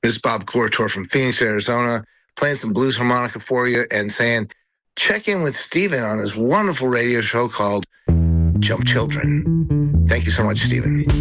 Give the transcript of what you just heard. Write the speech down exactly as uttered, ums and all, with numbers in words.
This is Bob Cortor from Phoenix, Arizona, playing some blues harmonica for you and saying, check in with Stephen on his wonderful radio show called Jump Children. Thank you so much, Stephen.